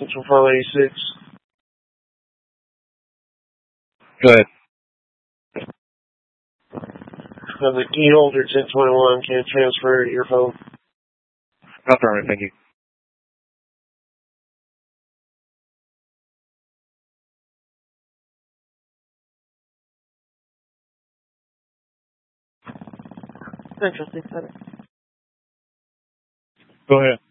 Central 586. Go ahead. The key holder 1021 can transfer your phone. Affirmative, thank you. Central 600. Go ahead.